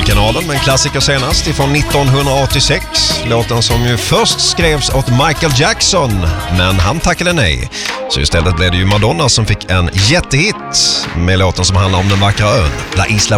Musikkanalen med en klassiker senast ifrån 1986. Låten som ju först skrevs åt Michael Jackson, men han tackade nej. Så istället blev det ju Madonna som fick en jättehit med låten som handlar om den vackra ön La Isla